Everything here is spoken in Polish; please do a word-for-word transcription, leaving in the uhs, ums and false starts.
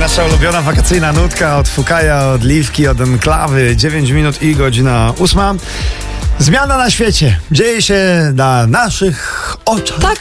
Nasza ulubiona wakacyjna nutka od Fukaja, od Liwki, od Enklawy. dziewięć minut i godzina ósma. Zmiana na świecie. Dzieje się na naszych oczach. Tak,